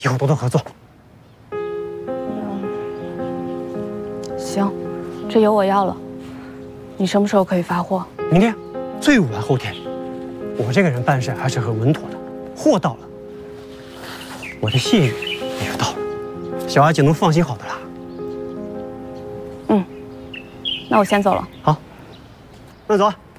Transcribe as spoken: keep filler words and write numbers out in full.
以后多多合作。 嗯，行，这油我要了。你什么时候可以发货？ 明天，最晚后天。我这个人办事还是很稳妥的，货到了，我的信誉也就到了，小阿姐能放心好的啦。 嗯，那我先走了。 好，那走啊。